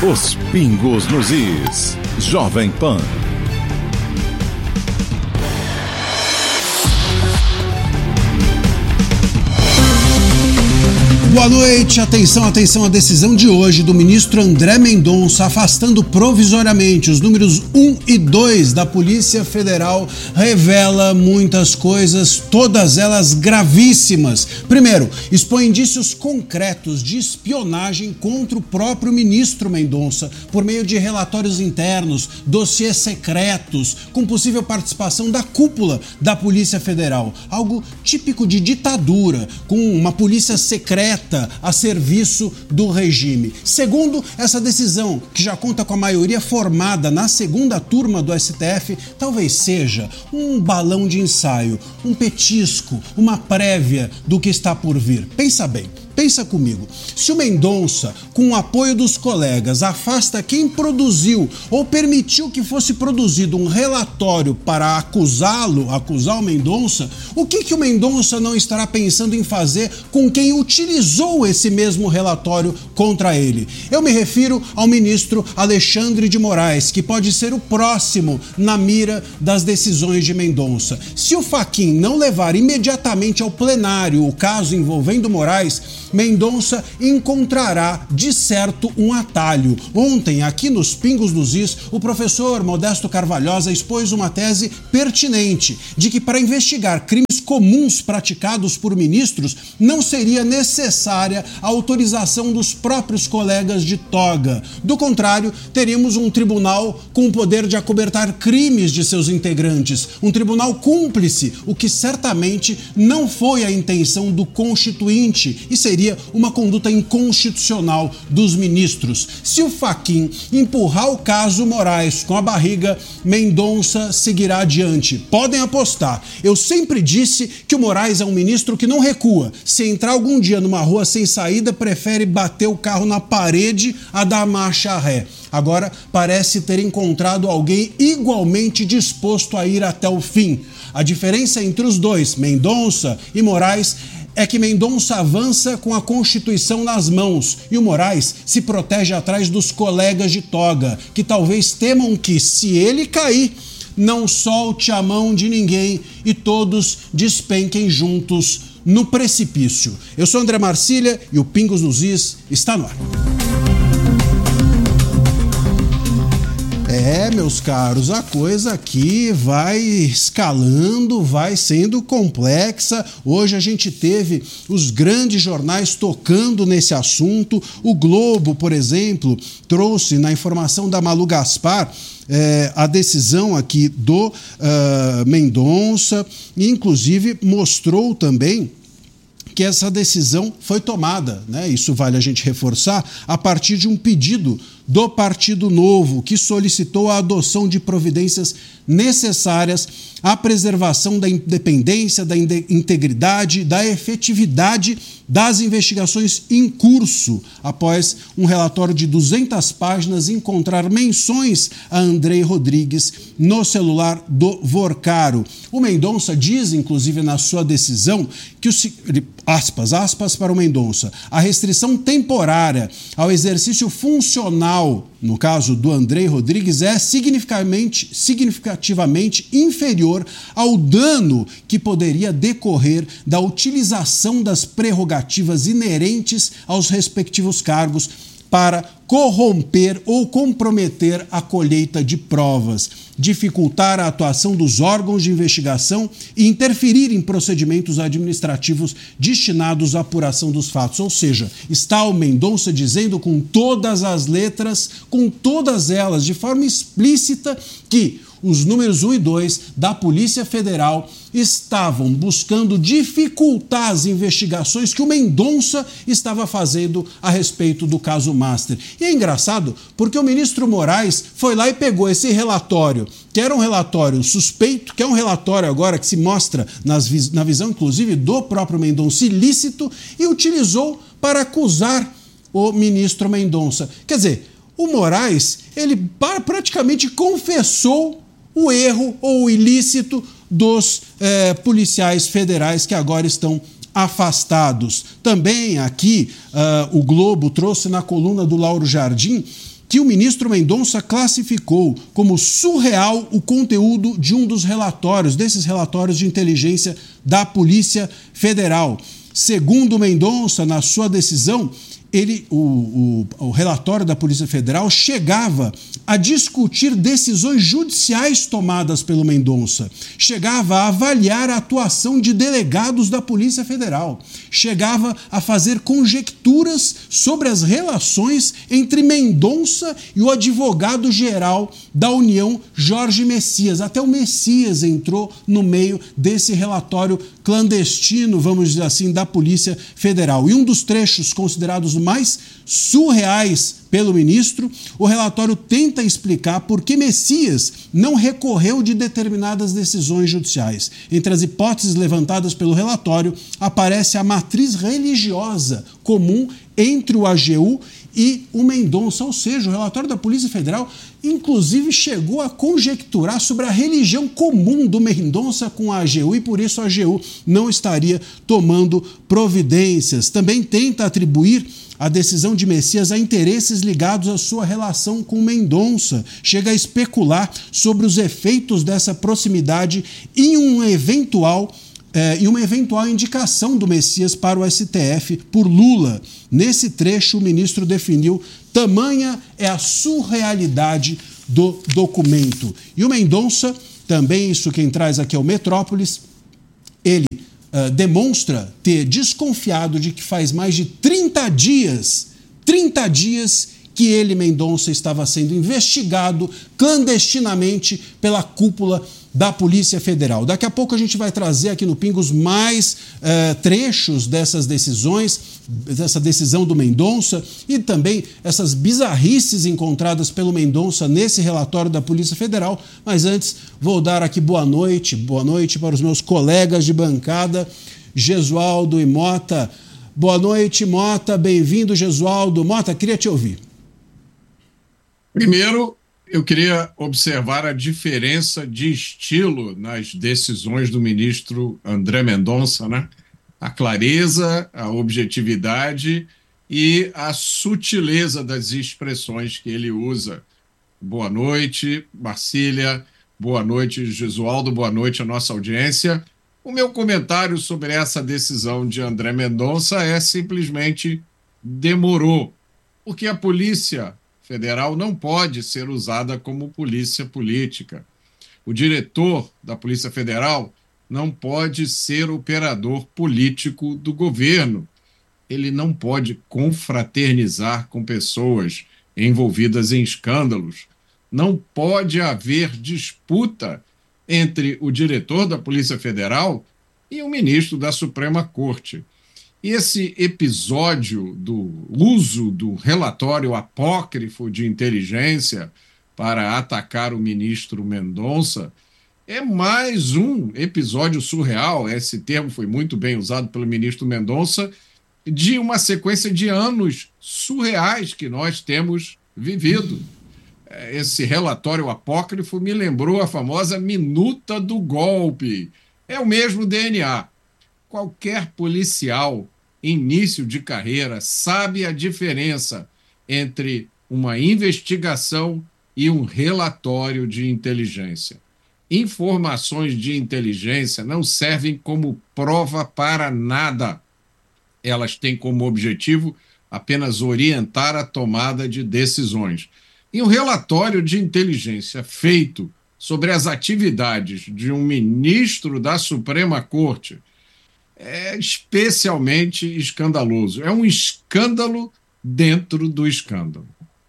Os pingos nos is. Jovem Pan. Boa noite, atenção, a decisão de hoje do ministro André Mendonça afastando provisoriamente os números 1 e 2 da Polícia Federal revela muitas coisas, todas elas gravíssimas. Primeiro, expõe indícios concretos de espionagem contra o próprio ministro Mendonça por meio de relatórios internos, dossiês secretos, com possível participação da cúpula da Polícia Federal. Algo típico de ditadura, com uma polícia secreta a serviço do regime. Segundo, essa decisão, que já conta com a maioria formada na segunda turma do STF, talvez seja um balão de ensaio, um petisco, uma prévia do que está por vir. Pensa bem. Pensa comigo, se o Mendonça, com o apoio dos colegas, afasta quem produziu ou permitiu que fosse produzido um relatório para acusar o Mendonça, o que o Mendonça não estará pensando em fazer com quem utilizou esse mesmo relatório contra ele? Eu me refiro ao ministro Alexandre de Moraes, que pode ser o próximo na mira das decisões de Mendonça. Se o Fachin não levar imediatamente ao plenário o caso envolvendo Moraes, Mendonça encontrará, de certo, um atalho. Ontem, aqui nos Pingos dos Is, o professor Modesto Carvalhosa expôs uma tese pertinente de que para investigar crimes comuns praticados por ministros não seria necessária a autorização dos próprios colegas de toga. Do contrário, teríamos um tribunal com o poder de acobertar crimes de seus integrantes, um tribunal cúmplice, o que certamente não foi a intenção do Constituinte e seria uma conduta inconstitucional dos ministros. Se o Fachin empurrar o caso Moraes com a barriga, Mendonça seguirá adiante. Podem apostar. Eu sempre disse que o Moraes é um ministro que não recua. Se entrar algum dia numa rua sem saída, prefere bater o carro na parede a dar marcha ré. Agora parece ter encontrado alguém igualmente disposto a ir até o fim. A diferença entre os dois, Mendonça e Moraes, é que Mendonça avança com a Constituição nas mãos e o Moraes se protege atrás dos colegas de toga, que talvez temam que, se ele cair, não solte a mão de ninguém e todos despenquem juntos no precipício. Eu sou André Marcília e o Pingos nos Is está no ar. Meus caros, a coisa aqui vai escalando, vai sendo complexa. Hoje a gente teve os grandes jornais tocando nesse assunto. O Globo, por exemplo, trouxe na informação da Malu Gaspar a decisão aqui do Mendonça e, inclusive, mostrou também que essa decisão foi tomada, né? Isso vale a gente reforçar, a partir de um pedido do Partido Novo, que solicitou a adoção de providências necessárias à preservação da independência, da integridade, da efetividade das investigações em curso, após um relatório de 200 páginas encontrar menções a Andrei Rodrigues no celular do Vorcaro. O Mendonça diz, inclusive, na sua decisão, que aspas para o Mendonça, a restrição temporária ao exercício funcional, no caso do Andrei Rodrigues, é significativamente inferior ao dano que poderia decorrer da utilização das prerrogativas inerentes aos respectivos cargos para corromper ou comprometer a colheita de provas, dificultar a atuação dos órgãos de investigação e interferir em procedimentos administrativos destinados à apuração dos fatos. Ou seja, está o Mendonça dizendo com todas as letras, com todas elas, de forma explícita, que os números 1 e 2 da Polícia Federal estavam buscando dificultar as investigações que o Mendonça estava fazendo a respeito do caso Master. E é engraçado porque o ministro Moraes foi lá e pegou esse relatório, que era um relatório suspeito, que é um relatório agora que se mostra na visão, inclusive, do próprio Mendonça ilícito, e utilizou para acusar o ministro Mendonça. Quer dizer, o Moraes, ele praticamente confessou o erro ou o ilícito dos policiais federais que agora estão afastados. Também aqui o Globo trouxe na coluna do Lauro Jardim que o ministro Mendonça classificou como surreal o conteúdo de um dos relatórios, desses relatórios de inteligência da Polícia Federal. Segundo Mendonça, na sua decisão, o relatório da Polícia Federal chegava a discutir decisões judiciais tomadas pelo Mendonça, chegava a avaliar a atuação de delegados da Polícia Federal, chegava a fazer conjecturas sobre as relações entre Mendonça e o advogado-geral da União, Jorge Messias. Até o Messias entrou no meio desse relatório clandestino, vamos dizer assim, da Polícia Federal. E um dos trechos considerados mais surreais pelo ministro, o relatório tenta explicar por que Messias não recorreu de determinadas decisões judiciais. Entre as hipóteses levantadas pelo relatório, aparece a matriz religiosa comum entre o AGU e o Mendonça, ou seja, o relatório da Polícia Federal inclusive chegou a conjecturar sobre a religião comum do Mendonça com a AGU e por isso a AGU não estaria tomando providências. Também tenta atribuir a decisão de Messias a interesses ligados à sua relação com Mendonça. Chega a especular sobre os efeitos dessa proximidade em uma eventual indicação do Messias para o STF por Lula. Nesse trecho, o ministro definiu: tamanha é a surrealidade do documento. E o Mendonça, também isso quem traz aqui é o Metrópolis, ele demonstra ter desconfiado de que faz mais de 30 dias que ele, Mendonça, estava sendo investigado clandestinamente pela cúpula da Polícia Federal. Daqui a pouco a gente vai trazer aqui no Pingos mais trechos dessas decisões, dessa decisão do Mendonça e também essas bizarrices encontradas pelo Mendonça nesse relatório da Polícia Federal. Mas antes, vou dar aqui boa noite para os meus colegas de bancada, Gesualdo e Mota. Boa noite, Mota, bem-vindo, Gesualdo. Mota, queria te ouvir. Primeiro, eu queria observar a diferença de estilo nas decisões do ministro André Mendonça, né? A clareza, a objetividade e a sutileza das expressões que ele usa. Boa noite, Marcília. Boa noite, Gesualdo. Boa noite à nossa audiência. O meu comentário sobre essa decisão de André Mendonça é simplesmente demorou, porque a Polícia Federal não pode ser usada como polícia política. O diretor da Polícia Federal não pode ser operador político do governo. Ele não pode confraternizar com pessoas envolvidas em escândalos. Não pode haver disputa entre o diretor da Polícia Federal e o ministro da Suprema Corte. E esse episódio do uso do relatório apócrifo de inteligência para atacar o ministro Mendonça é mais um episódio surreal, esse termo foi muito bem usado pelo ministro Mendonça, de uma sequência de anos surreais que nós temos vivido. Esse relatório apócrifo me lembrou a famosa minuta do golpe. É o mesmo DNA. Qualquer policial início de carreira sabe a diferença entre uma investigação e um relatório de inteligência. Informações de inteligência não servem como prova para nada. Elas têm como objetivo apenas orientar a tomada de decisões. E um relatório de inteligência feito sobre as atividades de um ministro da Suprema Corte é especialmente escandaloso. É um escândalo dentro do escândalo.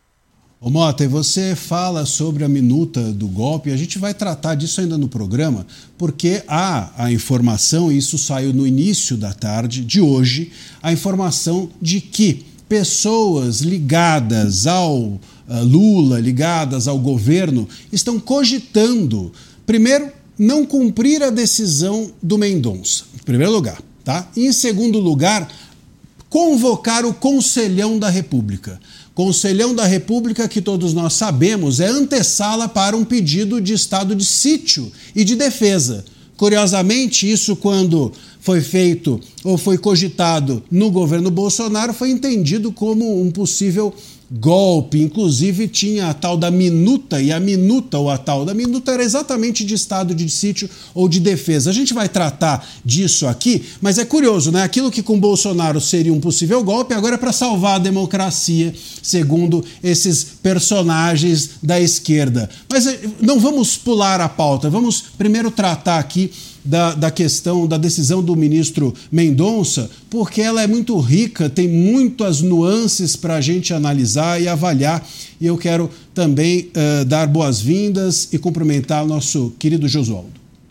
Ô Mota, e você fala sobre a minuta do golpe, a gente vai tratar disso ainda no programa, porque há a informação, e isso saiu no início da tarde de hoje, a informação de que pessoas ligadas ao Lula, ligadas ao governo, estão cogitando, primeiro, não cumprir a decisão do Mendonça, em primeiro lugar, tá? E em segundo lugar, convocar o Conselhão da República. Conselhão da República, que todos nós sabemos, é antessala para um pedido de estado de sítio e de defesa. Curiosamente, isso quando foi feito ou foi cogitado no governo Bolsonaro foi entendido como um possível golpe. Inclusive tinha a tal da minuta, e a tal da minuta era exatamente de estado de sítio ou de defesa. A gente vai tratar disso aqui, mas é curioso, né? Aquilo que com Bolsonaro seria um possível golpe, agora é para salvar a democracia, segundo esses personagens da esquerda. Mas não vamos pular a pauta, vamos primeiro tratar aqui da questão da decisão do ministro Mendonça, porque ela é muito rica, tem muitas nuances para a gente analisar e avaliar. E eu quero também dar boas-vindas e cumprimentar o nosso querido Josualdo.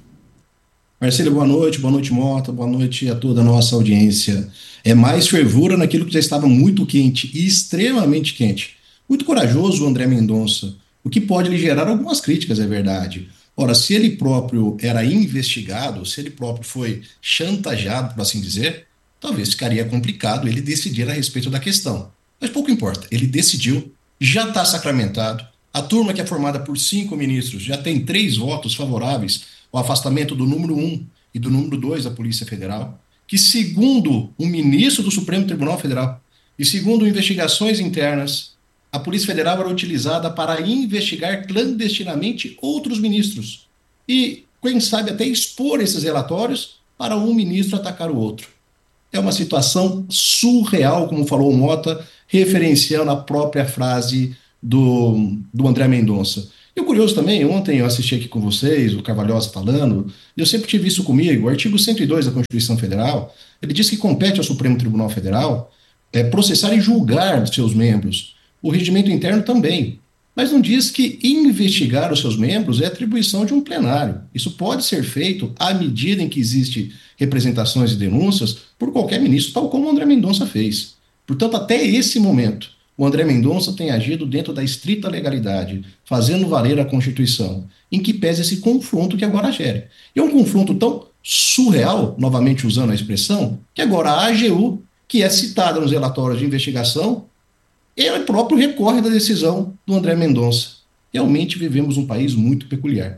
Marcelo, boa noite Mota, boa noite a toda a nossa audiência. É mais fervura naquilo que já estava muito quente e extremamente quente. Muito corajoso o André Mendonça, o que pode lhe gerar algumas críticas, é verdade. Ora, se ele próprio era investigado, se ele próprio foi chantageado, por assim dizer, talvez ficaria complicado ele decidir a respeito da questão. Mas pouco importa, ele decidiu, já está sacramentado. A turma que é formada por 5 ministros já tem 3 votos favoráveis ao afastamento do número 1 e do número 2 da Polícia Federal, que segundo o ministro do Supremo Tribunal Federal e segundo investigações internas, a Polícia Federal era utilizada para investigar clandestinamente outros ministros e, quem sabe, até expor esses relatórios para um ministro atacar o outro. É uma situação surreal, como falou o Mota, referenciando a própria frase do André Mendonça. E o curioso também, ontem eu assisti aqui com vocês, o Carvalhosa falando, e eu sempre tive isso comigo, o artigo 102 da Constituição Federal, ele diz que compete ao Supremo Tribunal Federal processar e julgar seus membros. O regimento interno também, mas não diz que investigar os seus membros é atribuição de um plenário. Isso pode ser feito à medida em que existe representações e denúncias por qualquer ministro, tal como o André Mendonça fez. Portanto, até esse momento, o André Mendonça tem agido dentro da estrita legalidade, fazendo valer a Constituição, em que pese esse confronto que agora gera. E é um confronto tão surreal, novamente usando a expressão, que agora a AGU, que é citada nos relatórios de investigação, ele próprio recorre da decisão do André Mendonça. Realmente vivemos um país muito peculiar.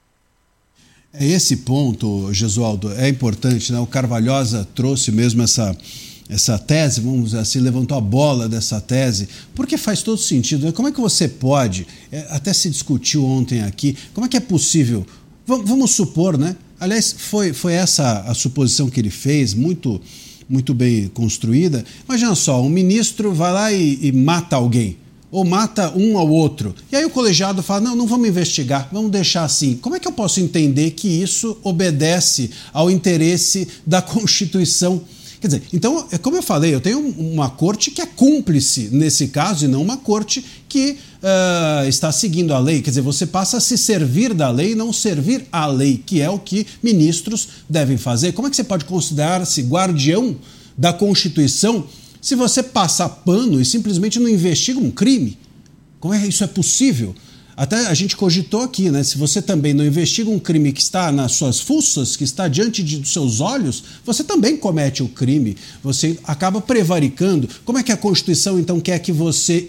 Esse ponto, Gesualdo, é importante, né? O Carvalhosa trouxe mesmo essa tese, vamos dizer assim, levantou a bola dessa tese, porque faz todo sentido. Né? Como é que você pode, até se discutiu ontem aqui, como é que é possível, vamos supor, né? Aliás, foi essa a suposição que ele fez, muito bem construída. Imagina só, um ministro vai lá e mata alguém, ou mata um ao outro. E aí o colegiado fala, não vamos investigar, vamos deixar assim. Como é que eu posso entender que isso obedece ao interesse da Constituição? Quer dizer, então, como eu falei, eu tenho uma corte que é cúmplice nesse caso e não uma corte que está seguindo a lei. Quer dizer, você passa a se servir da lei e não servir a lei, que é o que ministros devem fazer. Como é que você pode considerar-se guardião da Constituição se você passa pano e simplesmente não investiga um crime? Como é que isso é possível? Até a gente cogitou aqui, né? Se você também não investiga um crime que está nas suas fuças, que está diante dos seus olhos, você também comete o crime. Você acaba prevaricando. Como é que a Constituição, então, quer que você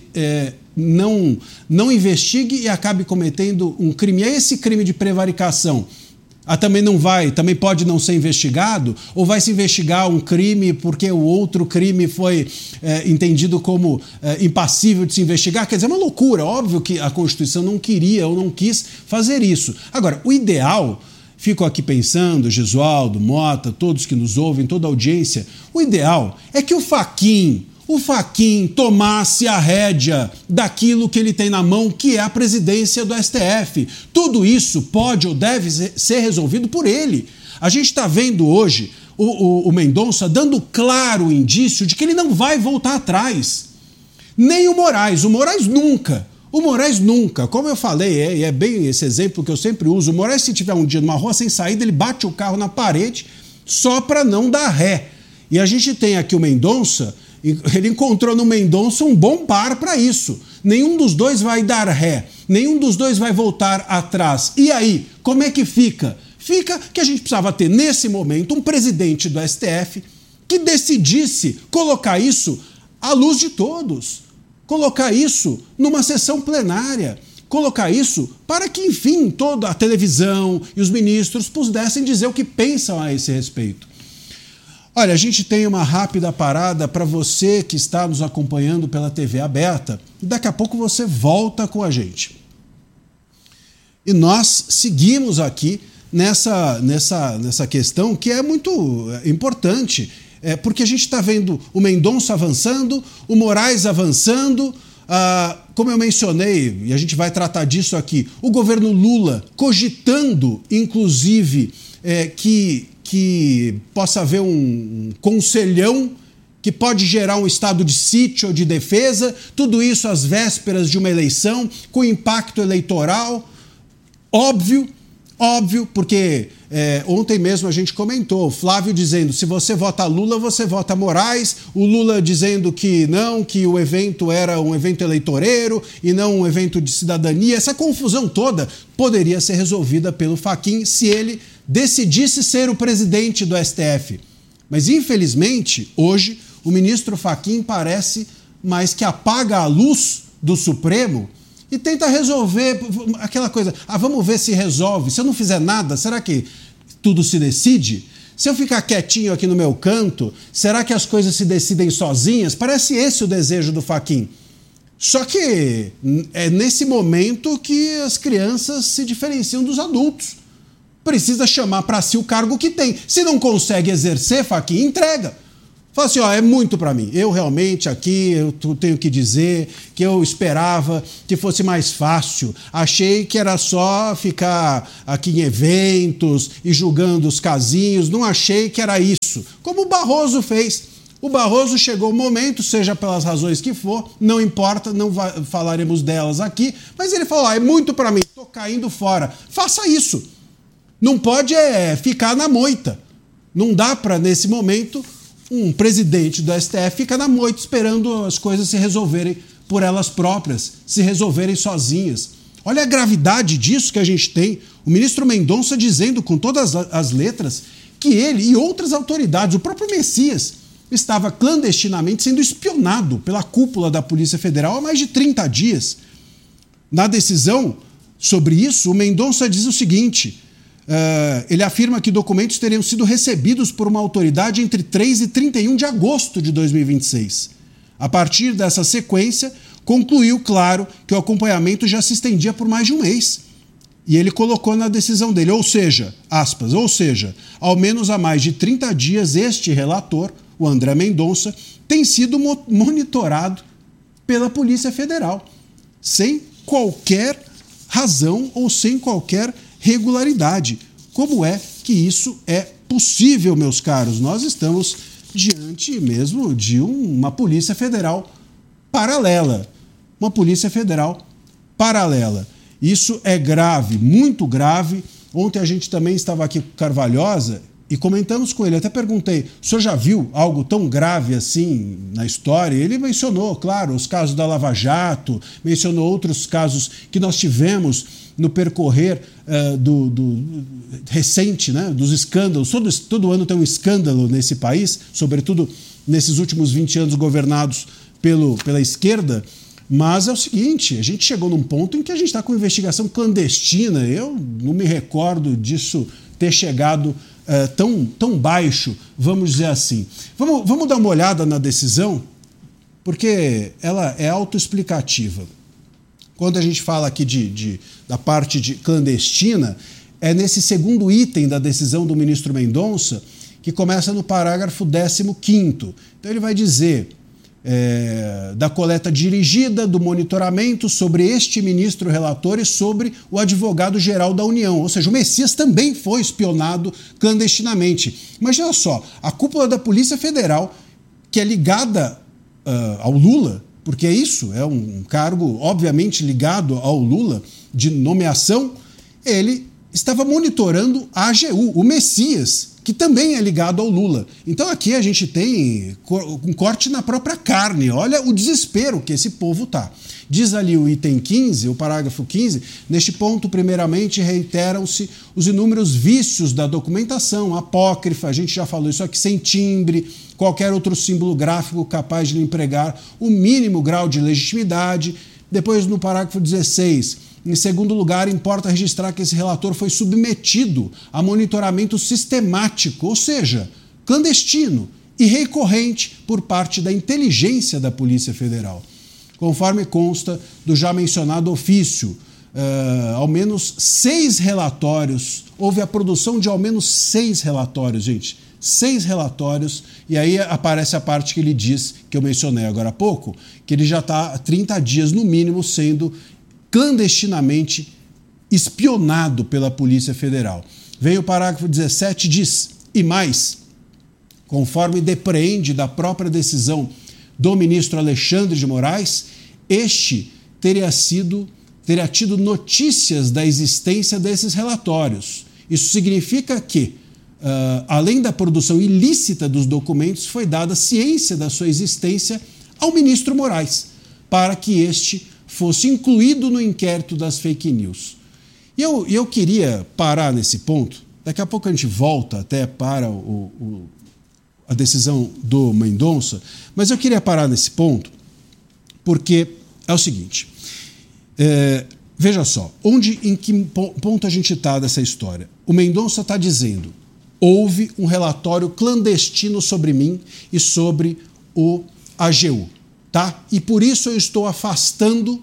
não investigue e acabe cometendo um crime? E é esse crime de prevaricação também pode não ser investigado? Ou vai se investigar um crime porque o outro crime foi entendido como impassível de se investigar? Quer dizer, é uma loucura. Óbvio que a Constituição não queria ou não quis fazer isso. Agora, o ideal, fico aqui pensando, Gesualdo, Mota, todos que nos ouvem, toda a audiência, o ideal é que o Fachin tomasse a rédea daquilo que ele tem na mão, que é a presidência do STF. Tudo isso pode ou deve ser resolvido por ele. A gente está vendo hoje o Mendonça dando claro indício de que ele não vai voltar atrás. Nem o Moraes nunca. O Moraes nunca. Como eu falei, é bem esse exemplo que eu sempre uso. O Moraes, se tiver um dia numa rua sem saída, ele bate o carro na parede só para não dar ré. E a gente tem aqui o Mendonça. Ele encontrou no Mendonça um bom par para isso. Nenhum dos dois vai dar ré, nenhum dos dois vai voltar atrás. E aí, como é que fica? Fica que a gente precisava ter, nesse momento, um presidente do STF que decidisse colocar isso à luz de todos, colocar isso numa sessão plenária, colocar isso para que, enfim, toda a televisão e os ministros pudessem dizer o que pensam a esse respeito. Olha, a gente tem uma rápida parada para você que está nos acompanhando pela TV aberta e daqui a pouco você volta com a gente. E nós seguimos aqui nessa questão que é muito importante, porque a gente está vendo o Mendonça avançando, o Moraes avançando, como eu mencionei, e a gente vai tratar disso aqui, o governo Lula cogitando, inclusive, que possa haver um conselhão que pode gerar um estado de sítio ou de defesa, tudo isso às vésperas de uma eleição, com impacto eleitoral, óbvio, porque ontem mesmo a gente comentou, o Flávio dizendo, se você vota Lula, você vota Moraes, o Lula dizendo que não, que o evento era um evento eleitoreiro e não um evento de cidadania. Essa confusão toda poderia ser resolvida pelo Fachin se ele decidisse ser o presidente do STF. Mas, infelizmente, hoje, o ministro Fachin parece mais que apaga a luz do Supremo e tenta resolver aquela coisa, vamos ver se resolve. Se eu não fizer nada, será que tudo se decide? Se eu ficar quietinho aqui no meu canto, será que as coisas se decidem sozinhas? Parece esse o desejo do Fachin. Só que é nesse momento que as crianças se diferenciam dos adultos. Precisa chamar para si o cargo que tem. Se não consegue exercer, Fachin, entrega. Fala assim, é muito para mim. Eu realmente aqui, eu tenho que dizer que eu esperava que fosse mais fácil. Achei que era só ficar aqui em eventos e julgando os casinhos. Não achei que era isso. Como o Barroso fez. O Barroso chegou o momento, seja pelas razões que for, não importa, não falaremos delas aqui, mas ele falou, é muito para mim, estou caindo fora. Faça isso. Não pode ficar na moita. Não dá para, nesse momento, um presidente do STF ficar na moita esperando as coisas se resolverem por elas próprias, se resolverem sozinhas. Olha a gravidade disso que a gente tem. O ministro Mendonça dizendo com todas as letras que ele e outras autoridades, o próprio Messias, estava clandestinamente sendo espionado pela cúpula da Polícia Federal há mais de 30 dias. Na decisão sobre isso, o Mendonça diz o seguinte... ele afirma que documentos teriam sido recebidos por uma autoridade entre 3 e 31 de agosto de 2026. A partir dessa sequência, concluiu, claro, que o acompanhamento já se estendia por mais de um mês. E ele colocou na decisão dele, ou seja, ao menos há mais de 30 dias este relator, o André Mendonça, tem sido monitorado pela Polícia Federal, sem qualquer razão ou sem qualquer regularidade. Como é que isso é possível, meus caros? Nós estamos diante mesmo de uma Polícia Federal paralela. Uma Polícia Federal paralela. Isso é grave, muito grave. Ontem a gente também estava aqui com o Carvalhosa e comentamos com ele. Até perguntei, o senhor já viu algo tão grave assim na história? Ele mencionou, claro, os casos da Lava Jato, mencionou outros casos que nós tivemos no percorrer recente, né, dos escândalos. Todo ano tem um escândalo nesse país, sobretudo nesses últimos 20 anos governados pela esquerda. Mas é o seguinte, a gente chegou num ponto em que a gente está com investigação clandestina. Eu não me recordo disso ter chegado tão baixo, vamos dizer assim. Vamos dar uma olhada na decisão, porque ela é autoexplicativa. Quando a gente fala aqui da parte de clandestina, é nesse segundo item da decisão do ministro Mendonça, que começa no parágrafo 15º. Então ele vai dizer da coleta dirigida, do monitoramento sobre este ministro relator e sobre o advogado-geral da União. Ou seja, o Messias também foi espionado clandestinamente. Imagina só, a cúpula da Polícia Federal, que é ligada ao Lula, porque isso é um cargo, obviamente, ligado ao Lula, de nomeação, ele estava monitorando a AGU, o Messias, que também é ligado ao Lula. Então aqui a gente tem um corte na própria carne. Olha o desespero que esse povo está. Diz ali o item 15, o parágrafo 15, neste ponto, primeiramente, reiteram-se os inúmeros vícios da documentação apócrifa, a gente já falou isso aqui, sem timbre, qualquer outro símbolo gráfico capaz de lhe empregar o mínimo grau de legitimidade. Depois, no parágrafo 16, em segundo lugar, importa registrar que esse relator foi submetido a monitoramento sistemático, ou seja, clandestino e recorrente por parte da inteligência da Polícia Federal. Conforme consta do já mencionado ofício, ao menos 6 relatórios, houve a produção de ao menos 6 relatórios, gente, 6 relatórios, e aí aparece a parte que ele diz, que eu mencionei agora há pouco, que ele já está há 30 dias no mínimo sendo clandestinamente espionado pela Polícia Federal. Vem o parágrafo 17, diz, e mais, conforme depreende da própria decisão do ministro Alexandre de Moraes, este teria tido notícias da existência desses relatórios. Isso significa que, além da produção ilícita dos documentos, foi dada ciência da sua existência ao ministro Moraes, para que este fosse incluído no inquérito das fake news. E eu queria parar nesse ponto, daqui a pouco a gente volta até para a decisão do Mendonça, mas eu queria parar nesse ponto porque é o seguinte, veja só, em que ponto a gente está dessa história? O Mendonça está dizendo, houve um relatório clandestino sobre mim e sobre o AGU, tá? E por isso eu estou afastando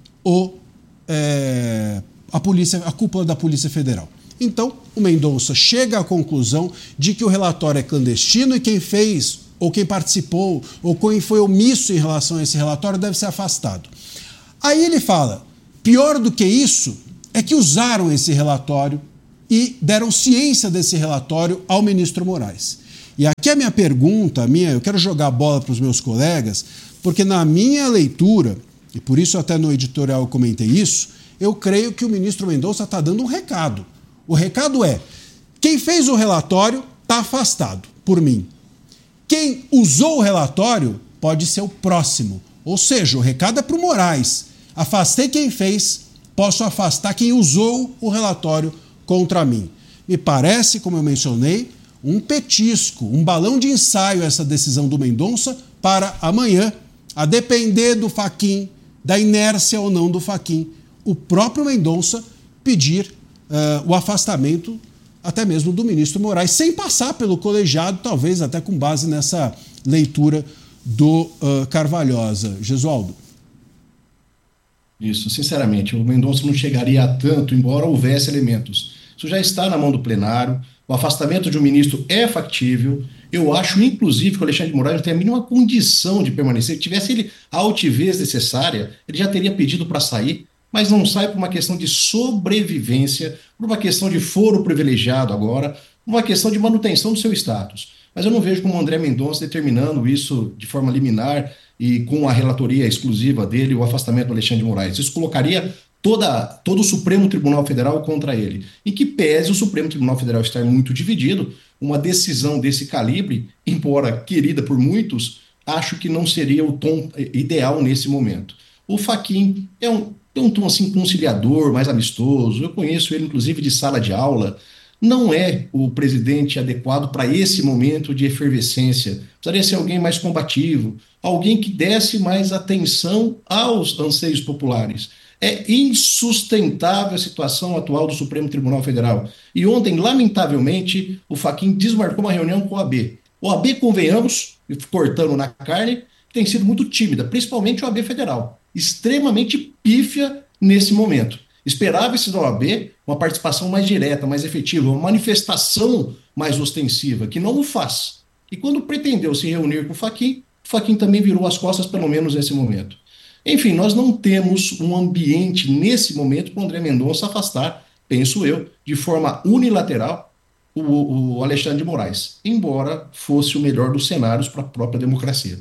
a cúpula da Polícia Federal. Então, o Mendonça chega à conclusão de que o relatório é clandestino e quem fez, ou quem participou, ou quem foi omisso em relação a esse relatório deve ser afastado. Aí ele fala, pior do que isso é que usaram esse relatório e deram ciência desse relatório ao ministro Moraes. E aqui a minha pergunta, eu quero jogar a bola para os meus colegas, porque na minha leitura, e por isso até no editorial eu comentei isso, eu creio que o ministro Mendonça está dando um recado. O recado é, quem fez o relatório está afastado por mim. Quem usou o relatório pode ser o próximo. Ou seja, o recado é para o Moraes. Afastei quem fez, posso afastar quem usou o relatório contra mim. Me parece, como eu mencionei, um petisco, um balão de ensaio essa decisão do Mendonça para amanhã, a depender do Fachin, da inércia ou não do Fachin, o próprio Mendonça pedir o afastamento até mesmo do ministro Moraes, sem passar pelo colegiado, talvez até com base nessa leitura do Carvalhosa. Gesualdo. Isso, sinceramente, o Mendonça não chegaria a tanto, embora houvesse elementos. Isso já está na mão do plenário, o afastamento de um ministro é factível. Eu acho, inclusive, que o Alexandre de Moraes não tem a mínima condição de permanecer. Se tivesse ele a altivez necessária, ele já teria pedido para sair, mas não sai por uma questão de sobrevivência, por uma questão de foro privilegiado agora, por uma questão de manutenção do seu status. Mas eu não vejo como o André Mendonça determinando isso de forma liminar e com a relatoria exclusiva dele, o afastamento do Alexandre de Moraes. Isso colocaria todo o Supremo Tribunal Federal contra ele. Em que pese o Supremo Tribunal Federal estar muito dividido, uma decisão desse calibre, embora querida por muitos, acho que não seria o tom ideal nesse momento. O Fachin tem um tom assim conciliador, mais amistoso. Eu conheço ele, inclusive, de sala de aula. Não é o presidente adequado para esse momento de efervescência. Precisaria ser alguém mais combativo, alguém que desse mais atenção aos anseios populares. É insustentável a situação atual do Supremo Tribunal Federal. E ontem, lamentavelmente, o Fachin desmarcou uma reunião com o AB. O AB, convenhamos, cortando na carne, tem sido muito tímida, principalmente o AB Federal. Extremamente pífia nesse momento. Esperava-se da OAB uma participação mais direta, mais efetiva, uma manifestação mais ostensiva, que não o faz. E quando pretendeu se reunir com o Fachin também virou as costas, pelo menos nesse momento. Enfim, nós não temos um ambiente nesse momento para o André Mendonça afastar, penso eu, de forma unilateral, o Alexandre de Moraes, embora fosse o melhor dos cenários para a própria democracia.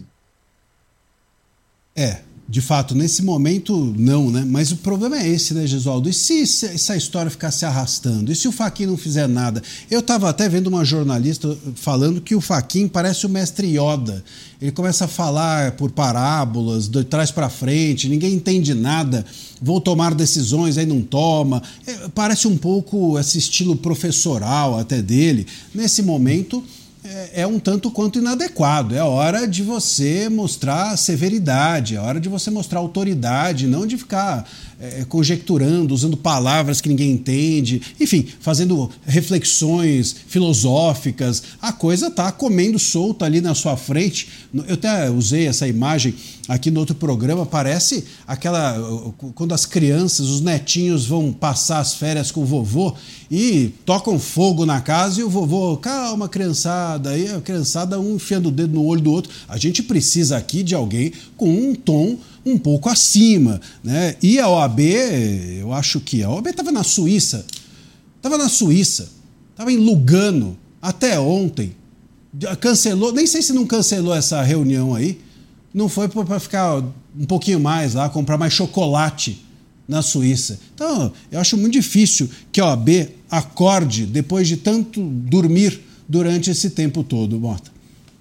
De fato, nesse momento, não, né? Mas o problema é esse, né, Gesualdo? E se essa história ficar se arrastando? E se o Fachin não fizer nada? Eu estava até vendo uma jornalista falando que o Fachin parece o mestre Yoda. Ele começa a falar por parábolas, de trás para frente, ninguém entende nada, vou tomar decisões, aí não toma. Parece um pouco esse estilo professoral até dele. Nesse momento, é um tanto quanto inadequado. É hora de você mostrar severidade, é hora de você mostrar autoridade, não de ficar conjecturando, usando palavras que ninguém entende, enfim, fazendo reflexões filosóficas. A coisa está comendo solta ali na sua frente. Eu até usei essa imagem aqui no outro programa, parece quando as crianças, os netinhos vão passar as férias com o vovô e tocam fogo na casa e o vovô, calma, criançada, aí a criançada um enfiando o dedo no olho do outro. A gente precisa aqui de alguém com um tom um pouco acima, né? E a OAB, eu acho que a OAB estava na Suíça, estava em Lugano até ontem, cancelou, nem sei se não cancelou essa reunião aí, não foi para ficar um pouquinho mais lá, comprar mais chocolate na Suíça. Então, eu acho muito difícil que a OAB acorde depois de tanto dormir durante esse tempo todo, Mota.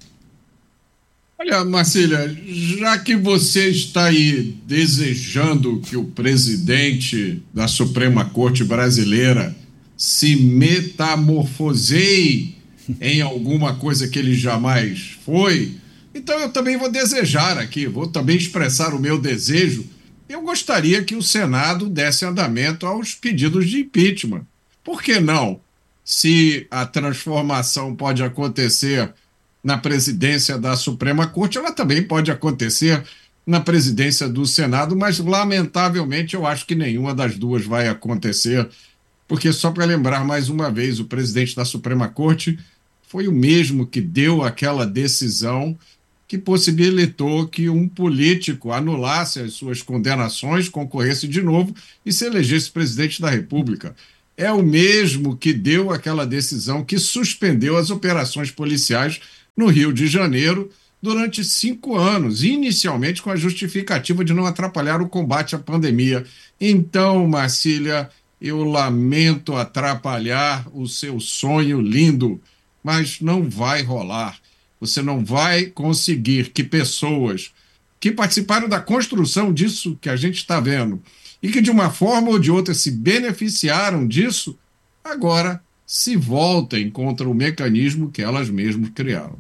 Olha, Marcília, já que você está aí desejando que o presidente da Suprema Corte Brasileira se metamorfoseie em alguma coisa que ele jamais foi, então eu também vou desejar aqui, vou também expressar o meu desejo. Eu gostaria que o Senado desse andamento aos pedidos de impeachment. Por que não? Se a transformação pode acontecer na presidência da Suprema Corte, ela também pode acontecer na presidência do Senado, mas, lamentavelmente, eu acho que nenhuma das duas vai acontecer, porque, só para lembrar mais uma vez, o presidente da Suprema Corte foi o mesmo que deu aquela decisão que possibilitou que um político anulasse as suas condenações, concorresse de novo e se elegesse presidente da República. É o mesmo que deu aquela decisão que suspendeu as operações policiais no Rio de Janeiro durante 5 anos, inicialmente com a justificativa de não atrapalhar o combate à pandemia. Então, Marcília, eu lamento atrapalhar o seu sonho lindo, mas não vai rolar. Você não vai conseguir que pessoas que participaram da construção disso que a gente está vendo e que de uma forma ou de outra se beneficiaram disso, agora se voltem contra o mecanismo que elas mesmas criaram.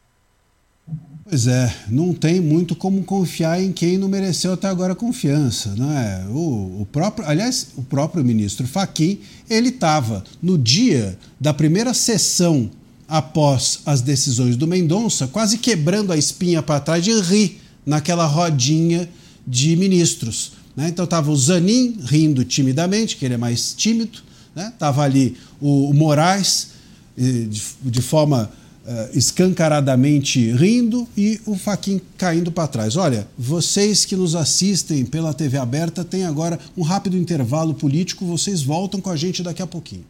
Pois é, não tem muito como confiar em quem não mereceu até agora confiança, não é? O próprio ministro Fachin, ele estava no dia da primeira sessão após as decisões do Mendonça, quase quebrando a espinha para trás de rir naquela rodinha de ministros, né? Então estava o Zanin rindo timidamente, que ele é mais tímido, né? Estava ali o Moraes de forma escancaradamente rindo e o Fachin caindo para trás. Olha, vocês que nos assistem pela TV aberta têm agora um rápido intervalo político, vocês voltam com a gente daqui a pouquinho.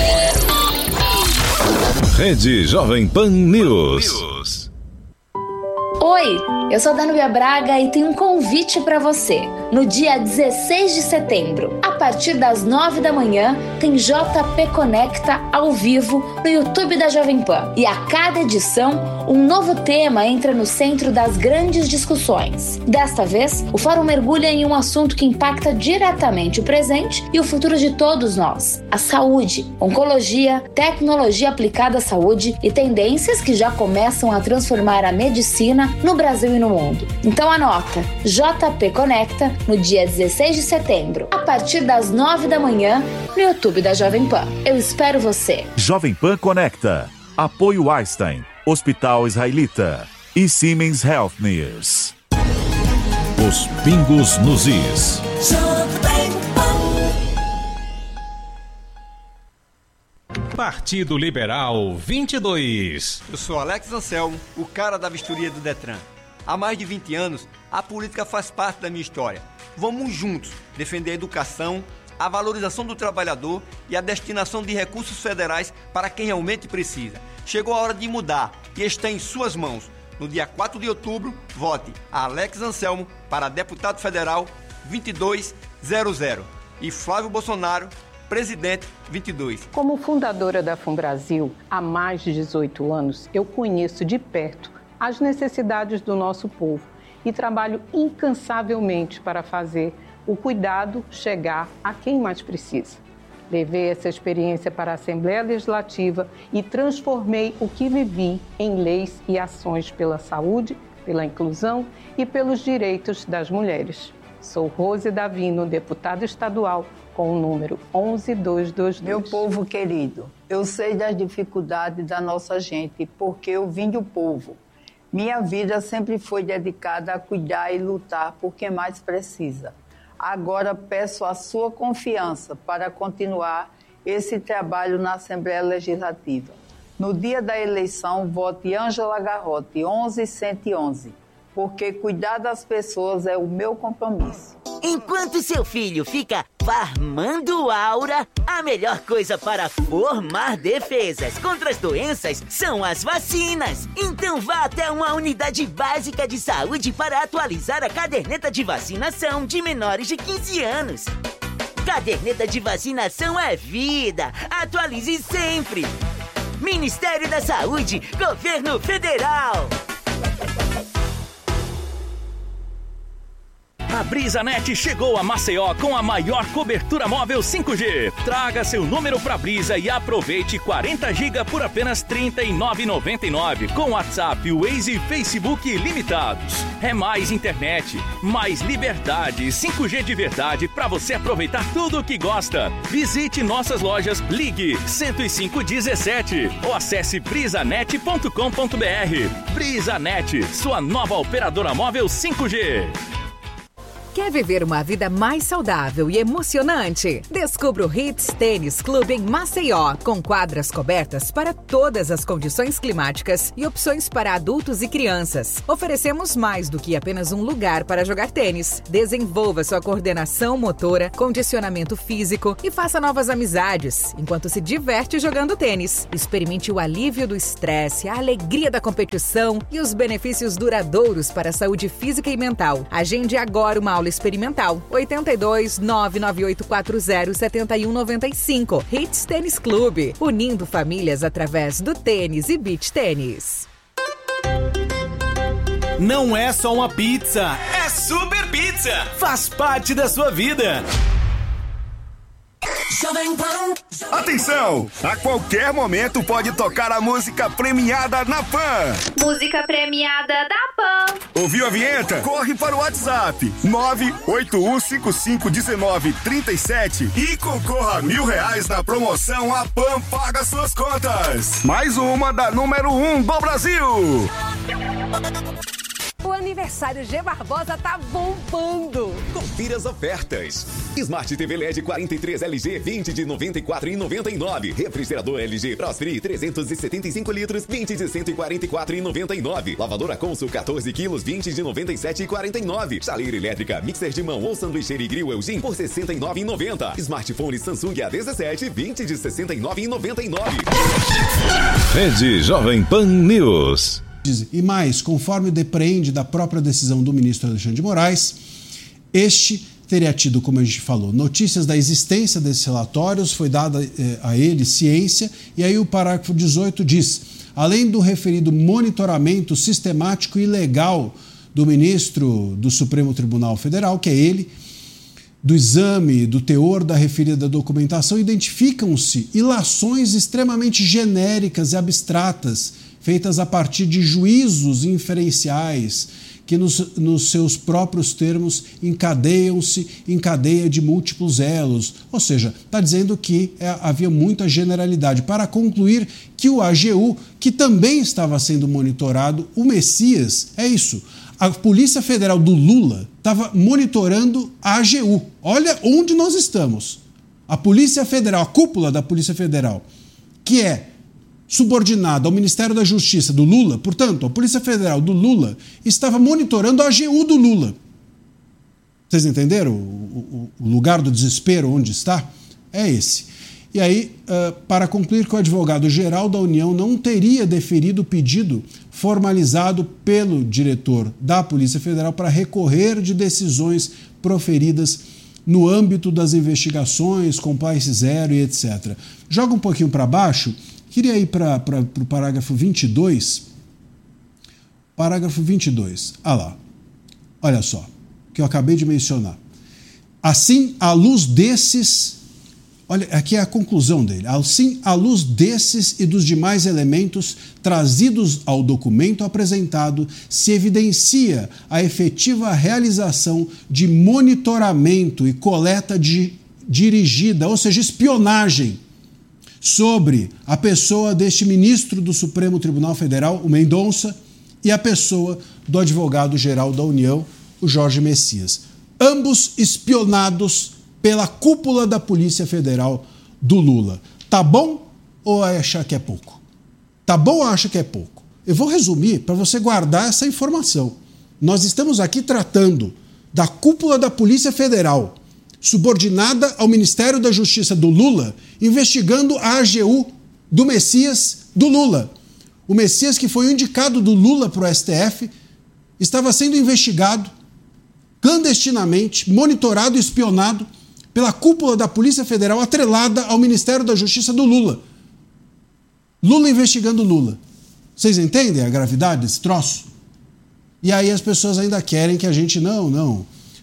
Rede Jovem Pan News. Oi, eu sou a Danúbia Braga e tenho um convite para você. No dia 16 de setembro, a partir das 9 da manhã, tem JP Conecta ao vivo no YouTube da Jovem Pan. E a cada edição, um novo tema entra no centro das grandes discussões. Desta vez, o fórum mergulha em um assunto que impacta diretamente o presente e o futuro de todos nós: a saúde, oncologia, tecnologia aplicada à saúde e tendências que já começam a transformar a medicina no Brasil e no mundo. Então anota, JP Conecta no dia 16 de setembro, a partir das 9 da manhã, no YouTube da Jovem Pan. Eu espero você. Jovem Pan Conecta. Apoio Einstein, Hospital Israelita e Siemens Healthineers. Os pingos nos is. Partido Liberal 22. Eu sou Alex Anselmo, o cara da vistoria do Detran. Há mais de 20 anos, a política faz parte da minha história. Vamos juntos defender a educação, a valorização do trabalhador e a destinação de recursos federais para quem realmente precisa. Chegou a hora de mudar e está em suas mãos. No dia 4 de outubro, vote Alex Anselmo para deputado federal 2200 e Flávio Bolsonaro, presidente 22. Como fundadora da FUNBrasil há mais de 18 anos, eu conheço de perto as necessidades do nosso povo e trabalho incansavelmente para fazer o cuidado chegar a quem mais precisa. Levei essa experiência para a Assembleia Legislativa e transformei o que vivi em leis e ações pela saúde, pela inclusão e pelos direitos das mulheres. Sou Rose Davino, deputada estadual, com o número 11222. Meu povo querido, eu sei das dificuldades da nossa gente, porque eu vim do povo. Minha vida sempre foi dedicada a cuidar e lutar por quem mais precisa. Agora peço a sua confiança para continuar esse trabalho na Assembleia Legislativa. No dia da eleição, vote Ângela Garrote, 11111, porque cuidar das pessoas é o meu compromisso. Enquanto seu filho fica farmando aura, a melhor coisa para formar defesas contra as doenças são as vacinas. Então vá até uma unidade básica de saúde para atualizar a caderneta de vacinação de menores de 15 anos. Caderneta de vacinação é vida. Atualize sempre. Ministério da Saúde, Governo Federal. A BrisaNet chegou a Maceió com a maior cobertura móvel 5G. Traga seu número pra Brisa e aproveite 40 GB por apenas R$ 39,99 com WhatsApp, Waze e Facebook limitados. É mais internet, mais liberdade, 5G de verdade para você aproveitar tudo o que gosta. Visite nossas lojas, ligue 10517 ou acesse brisanet.com.br. BrisaNet, sua nova operadora móvel 5G. Quer viver uma vida mais saudável e emocionante? Descubra o Hits Tênis Clube em Maceió, com quadras cobertas para todas as condições climáticas e opções para adultos e crianças. Oferecemos mais do que apenas um lugar para jogar tênis. Desenvolva sua coordenação motora, condicionamento físico e faça novas amizades, enquanto se diverte jogando tênis. Experimente o alívio do estresse, a alegria da competição e os benefícios duradouros para a saúde física e mental. Agende agora uma aula experimental. 82 99840 7195. Hits Tênis Clube, unindo famílias através do tênis e beach tênis. Não é só uma pizza, é Super Pizza. Faz parte da sua vida. Atenção! A qualquer momento pode tocar a música premiada na PAN. Música premiada da PAN. Ouviu a vinheta? Corre para o WhatsApp 981551937 e concorra a R$1.000 na promoção A PAN Paga Suas Contas. Mais uma da número 1 do Brasil. O aniversário G Barbosa tá bombando. Confira as ofertas. Smart TV LED 43 LG 20 de R$ 94,99. Refrigerador LG Prosfree 375 litros 20 de R$ 144,99. Lavadora Consul 14 quilos 20 de R$ 97,49. Chaleira elétrica, mixer de mão ou sanduicheira e grill Elgin por R$ 69,90. Smartphone Samsung A17 20 de R$ 69,99. Rede Jovem Pan News. E mais, conforme depreende da própria decisão do ministro Alexandre de Moraes, este teria tido, como a gente falou, notícias da existência desses relatórios, foi dada a ele ciência, e aí o parágrafo 18 diz: além do referido monitoramento sistemático e legal do ministro do Supremo Tribunal Federal, que é ele, do exame, do teor da referida documentação, identificam-se ilações extremamente genéricas e abstratas, feitas a partir de juízos inferenciais que nos seus próprios termos encadeiam-se em cadeia de múltiplos elos. Ou seja, está dizendo que havia muita generalidade. Para concluir que o AGU, que também estava sendo monitorado, o Messias, é isso. A Polícia Federal do Lula estava monitorando a AGU. Olha onde nós estamos. A Polícia Federal, a cúpula da Polícia Federal, que é subordinada ao Ministério da Justiça do Lula, portanto, a Polícia Federal do Lula estava monitorando a AGU do Lula. Vocês entenderam o lugar do desespero onde está? É esse. E aí, para concluir que o advogado-geral da União não teria deferido o pedido formalizado pelo diretor da Polícia Federal para recorrer de decisões proferidas no âmbito das investigações, compliance zero e etc. Joga um pouquinho para baixo. Queria ir para o parágrafo 22. Parágrafo 22. Lá. Olha só, que eu acabei de mencionar. Assim, à luz desses Olha, aqui é a conclusão dele. Assim, à luz desses e dos demais elementos trazidos ao documento apresentado, se evidencia a efetiva realização de monitoramento e coleta dirigida, ou seja, espionagem, sobre a pessoa deste ministro do Supremo Tribunal Federal, o Mendonça, e a pessoa do advogado-geral da União, o Jorge Messias. Ambos espionados pela cúpula da Polícia Federal do Lula. Tá bom ou acha que é pouco? Tá bom ou acha que é pouco? Eu vou resumir para você guardar essa informação. Nós estamos aqui tratando da cúpula da Polícia Federal, subordinada ao Ministério da Justiça do Lula, investigando a AGU do Messias do Lula. O Messias, que foi o indicado do Lula para o STF, estava sendo investigado clandestinamente, monitorado e espionado pela cúpula da Polícia Federal atrelada ao Ministério da Justiça do Lula. Lula investigando Lula. Vocês entendem a gravidade desse troço? E aí as pessoas ainda querem que a gente... Não.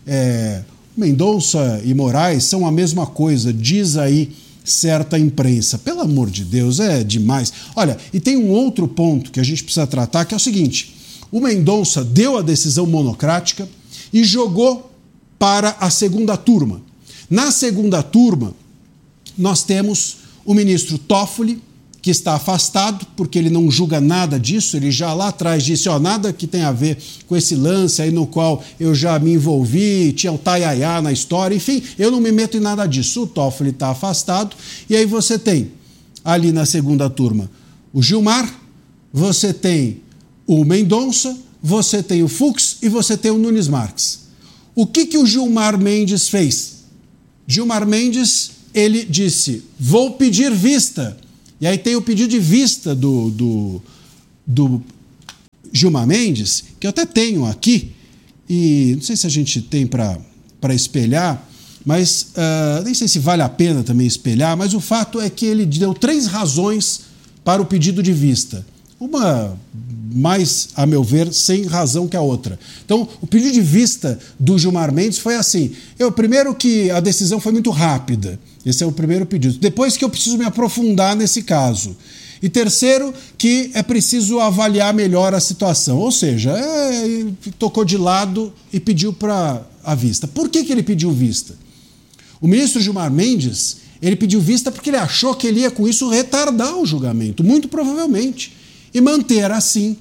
Mendonça e Moraes são a mesma coisa, diz aí certa imprensa. Pelo amor de Deus, é demais. Olha, e tem um outro ponto que a gente precisa tratar, que é o seguinte. O Mendonça deu a decisão monocrática e jogou para a segunda turma. Na segunda turma, nós temos o ministro Toffoli, que está afastado, porque ele não julga nada disso, ele já lá atrás disse, nada que tem a ver com esse lance aí no qual eu já me envolvi, tinha o taiaiá na história, enfim, eu não me meto em nada disso. O Toffoli está afastado, e aí você tem, ali na segunda turma, o Gilmar, você tem o Mendonça, você tem o Fux e você tem o Nunes Marques. O que o Gilmar Mendes fez? Gilmar Mendes, ele disse, vou pedir vista. E aí tem o pedido de vista do Gilmar Mendes, que eu até tenho aqui, e não sei se a gente tem para espelhar, mas nem sei se vale a pena também espelhar, mas o fato é que ele deu 3 razões para o pedido de vista. Uma mais, a meu ver, sem razão que a outra. Então, o pedido de vista do Gilmar Mendes foi assim. Primeiro que a decisão foi muito rápida. Esse é o primeiro pedido. Depois que eu preciso me aprofundar nesse caso. E terceiro, que é preciso avaliar melhor a situação. Ou seja, ele tocou de lado e pediu para a vista. Por que ele pediu vista? O ministro Gilmar Mendes, ele pediu vista porque ele achou que ele ia com isso retardar o julgamento, muito provavelmente. E manter assim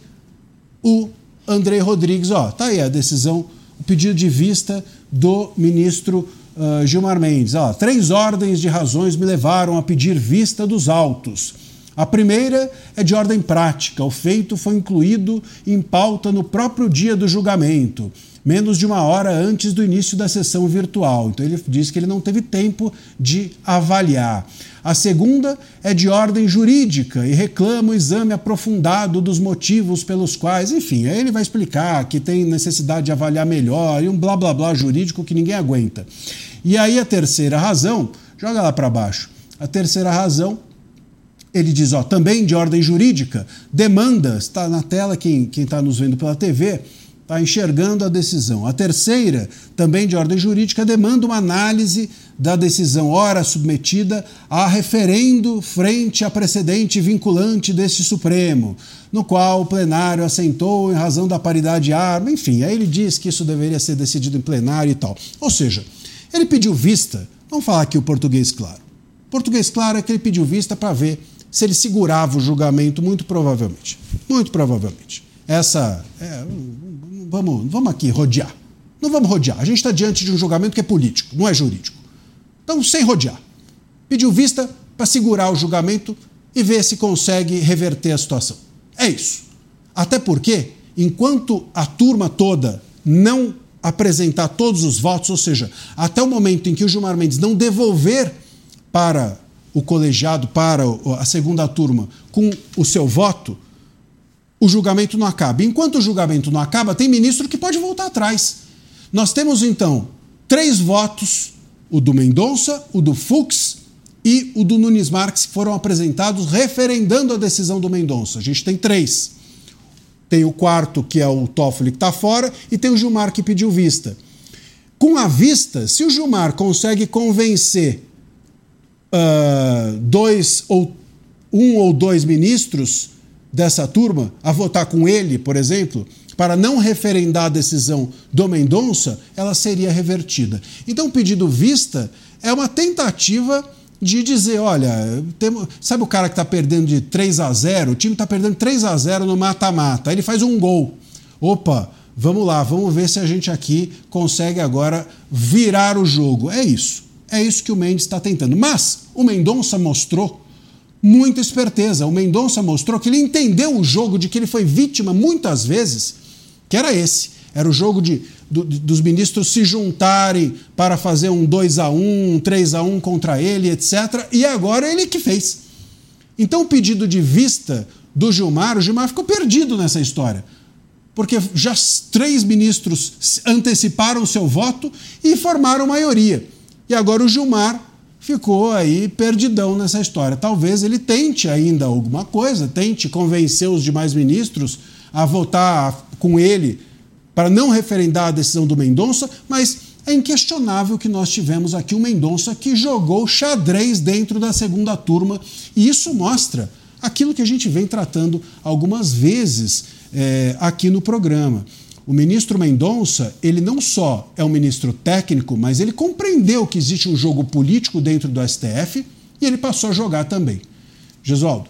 o André Rodrigues. Tá aí a decisão, o pedido de vista do ministro Gilmar Mendes. 3 ordens de razões me levaram a pedir vista dos autos. A primeira é de ordem prática. O feito foi incluído em pauta no próprio dia do julgamento, menos de 1 hora antes do início da sessão virtual. Então ele diz que ele não teve tempo de avaliar. A segunda é de ordem jurídica e reclama o exame aprofundado dos motivos pelos quais, enfim, aí ele vai explicar que tem necessidade de avaliar melhor e um blá blá blá jurídico que ninguém aguenta. E aí a terceira razão, joga lá para baixo, a terceira razão, ele diz, também de ordem jurídica, demanda, está na tela quem está nos vendo pela TV, está enxergando a decisão. A terceira, também de ordem jurídica, demanda uma análise da decisão ora submetida a referendo frente a precedente vinculante deste Supremo, no qual o plenário assentou em razão da paridade de arma, enfim, aí ele diz que isso deveria ser decidido em plenário e tal. Ou seja, ele pediu vista, vamos falar aqui o português claro. O português claro é que ele pediu vista para ver se ele segurava o julgamento, muito provavelmente. Muito provavelmente. Vamos aqui rodear. Não vamos rodear. A gente está diante de um julgamento que é político, não é jurídico. Então, sem rodear. Pediu vista para segurar o julgamento e ver se consegue reverter a situação. É isso. Até porque, enquanto a turma toda não apresentar todos os votos, ou seja, até o momento em que o Gilmar Mendes não devolver para o colegiado, para a segunda turma, com o seu voto, o julgamento não acaba. Enquanto o julgamento não acaba, tem ministro que pode voltar atrás. Nós temos, então, 3 votos, o do Mendonça, o do Fux e o do Nunes Marques, que foram apresentados referendando a decisão do Mendonça. A gente tem 3. Tem o 4º, que é o Toffoli, que está fora, e tem o Gilmar, que pediu vista. Com a vista, se o Gilmar consegue convencer um ou dois ministros dessa turma a votar com ele, por exemplo, para não referendar a decisão do Mendonça, ela seria revertida. Então, o pedido vista é uma tentativa de dizer, olha, sabe o cara que está perdendo de 3-0? O time está perdendo 3-0 no mata-mata, aí ele faz um gol. Opa, vamos lá, vamos ver se a gente aqui consegue agora virar o jogo. É isso que o Mendes está tentando. Mas o Mendonça mostrou muita esperteza. O Mendonça mostrou que ele entendeu o jogo de que ele foi vítima muitas vezes, que era esse. Era o jogo dos ministros se juntarem para fazer um 2-1, um 3-1 contra ele, etc. E agora ele que fez. Então o pedido de vista do Gilmar, o Gilmar ficou perdido nessa história. Porque já 3 ministros anteciparam seu voto e formaram maioria. E agora o Gilmar ficou aí perdidão nessa história. Talvez ele tente ainda alguma coisa, tente convencer os demais ministros a votar com ele para não referendar a decisão do Mendonça, mas é inquestionável que nós tivemos aqui um Mendonça que jogou xadrez dentro da segunda turma, e isso mostra aquilo que a gente vem tratando algumas vezes aqui no programa. O ministro Mendonça, ele não só é um ministro técnico, mas ele compreendeu que existe um jogo político dentro do STF e ele passou a jogar também. Gesualdo.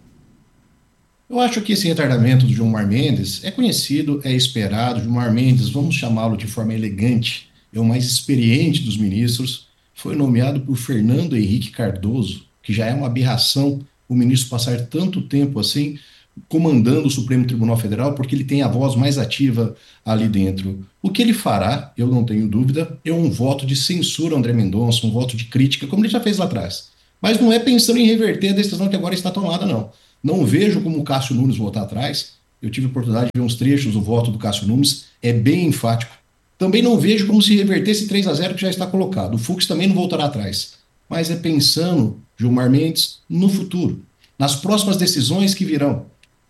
Eu acho que esse retardamento do Gilmar Mendes é conhecido, é esperado. Gilmar Mendes, vamos chamá-lo de forma elegante, é o mais experiente dos ministros. Foi nomeado por Fernando Henrique Cardoso, que já é uma aberração o ministro passar tanto tempo assim comandando o Supremo Tribunal Federal, porque ele tem a voz mais ativa ali dentro. O que ele fará, eu não tenho dúvida, é um voto de censura ao André Mendonça, um voto de crítica, como ele já fez lá atrás. Mas não é pensando em reverter a decisão que agora está tomada, não. Não vejo como o Cássio Nunes voltar atrás. Eu tive a oportunidade de ver uns trechos do voto do Cássio Nunes, é bem enfático. Também não vejo como se reverter esse 3-0 que já está colocado. O Fux também não voltará atrás. Mas é pensando, Gilmar Mendes, no futuro, nas próximas decisões que virão,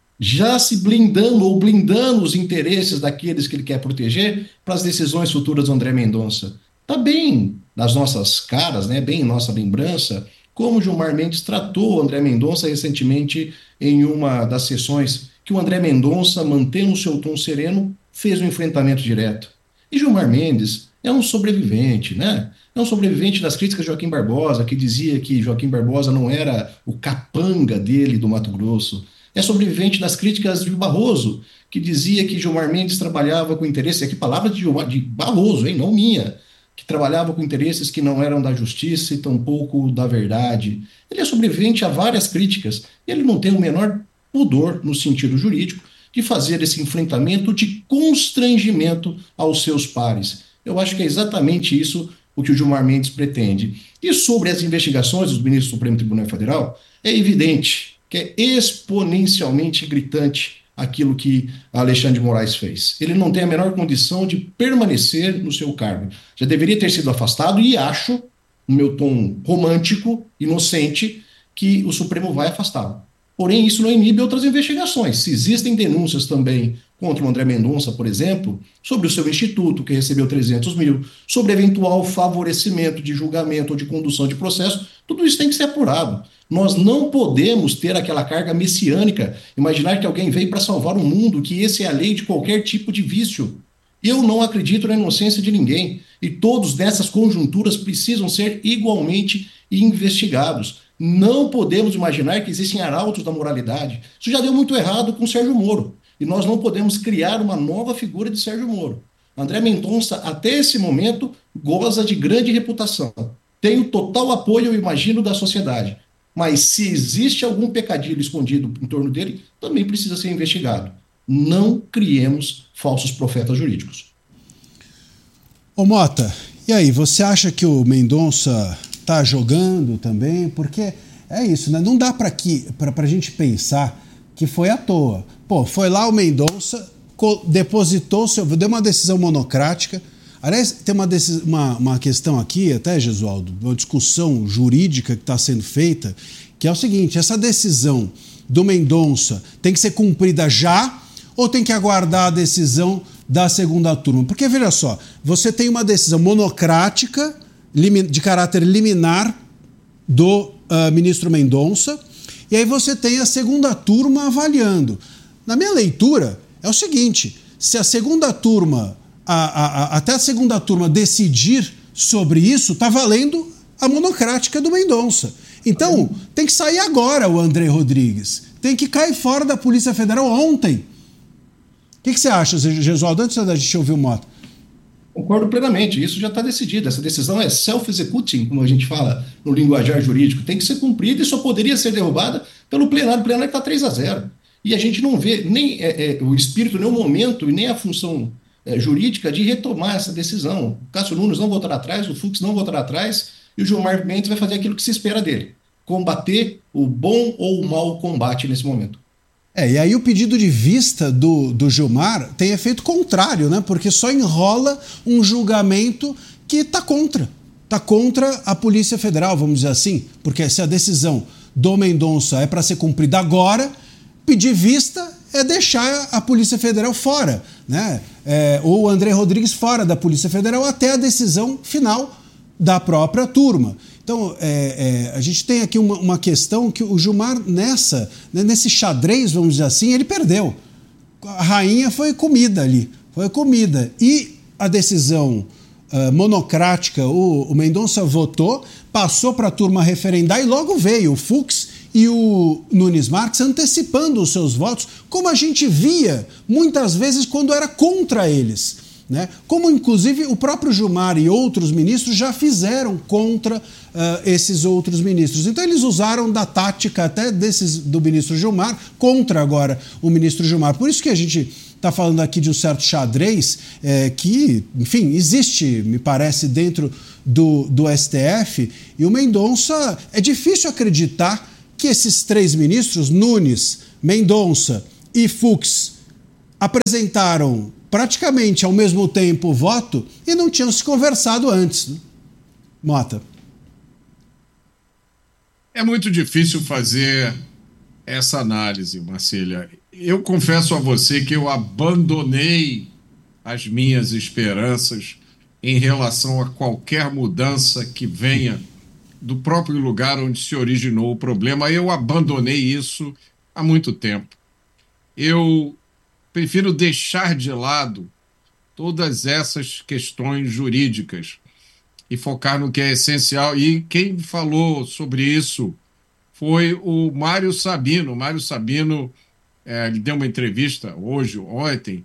já se blindando ou blindando os interesses daqueles que ele quer proteger para as decisões futuras do André Mendonça. Está bem nas nossas caras, né? Bem em nossa lembrança, como o Gilmar Mendes tratou o André Mendonça recentemente em uma das sessões que o André Mendonça, mantendo o seu tom sereno, fez um enfrentamento direto. E Gilmar Mendes é um sobrevivente, né? É um sobrevivente das críticas de Joaquim Barbosa, que dizia que Joaquim Barbosa não era o capanga dele do Mato Grosso. É sobrevivente das críticas de Barroso, que dizia que Gilmar Mendes trabalhava com interesses, aqui palavras de Barroso, hein, não minha, que trabalhava com interesses que não eram da justiça e tampouco da verdade. Ele é sobrevivente a várias críticas, e ele não tem o menor pudor, no sentido jurídico, de fazer esse enfrentamento de constrangimento aos seus pares. Eu acho que é exatamente isso o que o Gilmar Mendes pretende. E sobre as investigações dos ministros do Supremo Tribunal Federal, é evidente que é exponencialmente gritante aquilo que Alexandre de Moraes fez. Ele não tem a menor condição de permanecer no seu cargo. Já deveria ter sido afastado e acho, no meu tom romântico, inocente, que o Supremo vai afastá-lo. Porém, isso não inibe outras investigações. Se existem denúncias também contra o André Mendonça, por exemplo, sobre o seu instituto, que recebeu 300 mil, sobre eventual favorecimento de julgamento ou de condução de processo, tudo isso tem que ser apurado. Nós não podemos ter aquela carga messiânica, imaginar que alguém veio para salvar o mundo, que esse é a lei de qualquer tipo de vício. Eu não acredito na inocência de ninguém, e todos nessas conjunturas precisam ser igualmente investigados. Não podemos imaginar que existem arautos da moralidade. Isso já deu muito errado com Sérgio Moro. E nós não podemos criar uma nova figura de Sérgio Moro. André Mendonça, até esse momento, goza de grande reputação. Tem o total apoio, eu imagino, da sociedade. Mas se existe algum pecadilho escondido em torno dele, também precisa ser investigado. Não criemos falsos profetas jurídicos. Ô Mota, e aí, você acha que o Mendonça está jogando também? Porque é isso, né? Não dá para a gente pensar que foi à toa. Pô, foi lá o Mendonça, depositou, deu uma decisão monocrática. Aliás, tem uma questão aqui, até, Gesualdo, uma discussão jurídica que está sendo feita, que é o seguinte: essa decisão do Mendonça tem que ser cumprida já ou tem que aguardar a decisão da segunda turma? Porque, veja só, você tem uma decisão monocrática, de caráter liminar, do ministro Mendonça, e aí você tem a segunda turma avaliando. Na minha leitura, é o seguinte, se a segunda turma, até a segunda turma decidir sobre isso, está valendo a monocrática do Mendonça. Então, tem que sair agora o André Rodrigues. Tem que cair fora da Polícia Federal ontem. O que você acha, Gesualdo, antes da gente ouvir o Mota? Concordo plenamente, isso já está decidido. Essa decisão é self-executing, como a gente fala no linguajar jurídico. Tem que ser cumprida e só poderia ser derrubada pelo plenário. O plenário está 3-0. E a gente não vê nem o espírito, nem o momento e nem a função jurídica de retomar essa decisão. O Cássio Nunes não votará atrás, o Fux não votará atrás e o Gilmar Mendes vai fazer aquilo que se espera dele. Combater o bom ou o mau combate nesse momento. E aí o pedido de vista do Gilmar tem efeito contrário, né? Porque só enrola um julgamento que está contra a Polícia Federal, vamos dizer assim, porque se a decisão do Mendonça é para ser cumprida agora, pedir vista é deixar a Polícia Federal fora, né? Ou o André Rodrigues fora da Polícia Federal até a decisão final da própria turma. Então, a gente tem aqui uma questão que o Gilmar, nesse xadrez, vamos dizer assim, ele perdeu. A rainha foi comida ali, E a decisão monocrática, o Mendonça votou, passou para a turma referendar e logo veio o Fux e o Nunes Marques antecipando os seus votos, como a gente via muitas vezes quando era contra eles. Né? Como, inclusive, o próprio Gilmar e outros ministros já fizeram contra esses outros ministros. Então, eles usaram da tática até do ministro Gilmar contra agora o ministro Gilmar. Por isso que a gente está falando aqui de um certo xadrez que, enfim, existe, me parece, dentro do STF. E o Mendonça, é difícil acreditar que esses três ministros, Nunes, Mendonça e Fux, apresentaram praticamente ao mesmo tempo o voto e não tinham se conversado antes. Né? Mota. É muito difícil fazer essa análise, Marcília. Eu confesso a você que eu abandonei as minhas esperanças em relação a qualquer mudança que venha do próprio lugar onde se originou o problema. Eu abandonei isso há muito tempo. Eu prefiro deixar de lado todas essas questões jurídicas e focar no que é essencial. E quem falou sobre isso foi o Mário Sabino. O Mário Sabino ele deu uma entrevista hoje, ontem,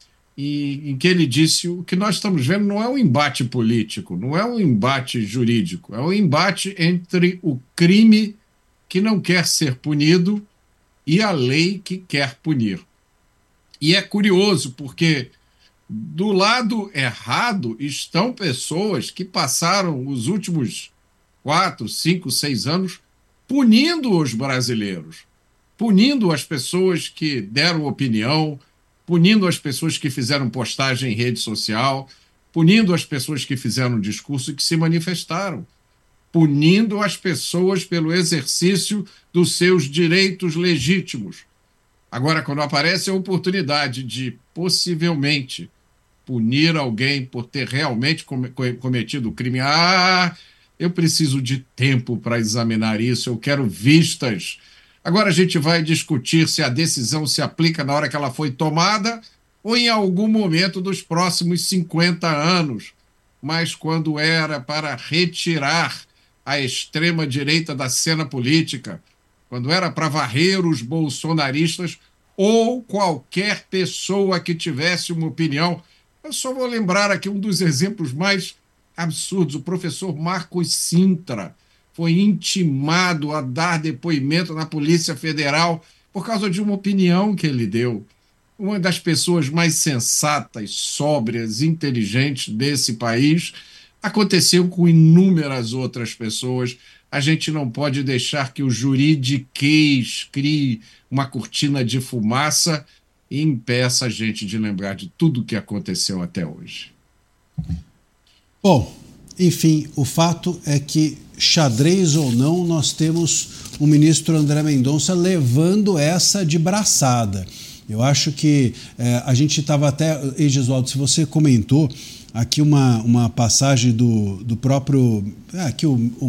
em que ele disse o que nós estamos vendo não é um embate político, não é um embate jurídico, é um embate entre o crime que não quer ser punido e a lei que quer punir. E é curioso, porque do lado errado estão pessoas que passaram os últimos 4, 5, 6 anos punindo os brasileiros, punindo as pessoas que deram opinião, punindo as pessoas que fizeram postagem em rede social, punindo as pessoas que fizeram discurso e que se manifestaram, punindo as pessoas pelo exercício dos seus direitos legítimos. Agora, quando aparece a oportunidade de, possivelmente, punir alguém por ter realmente cometido o crime, eu preciso de tempo para examinar isso, eu quero vistas. Agora a gente vai discutir se a decisão se aplica na hora que ela foi tomada ou em algum momento dos próximos 50 anos. Mas quando era para retirar a extrema-direita da cena política, quando era para varrer os bolsonaristas ou qualquer pessoa que tivesse uma opinião. Eu só vou lembrar aqui um dos exemplos mais absurdos. O professor Marcos Sintra foi intimado a dar depoimento na Polícia Federal por causa de uma opinião que ele deu. Uma das pessoas mais sensatas, sóbrias, inteligentes desse país. Aconteceu com inúmeras outras pessoas. A gente não pode deixar que o juridiquês crie uma cortina de fumaça e impeça a gente de lembrar de tudo o que aconteceu até hoje. Bom, enfim, o fato é que, xadrez ou não, nós temos o ministro André Mendonça levando essa de braçada. Eu acho que a gente estava até, Gesualdo, se você comentou, aqui uma passagem do próprio... Aqui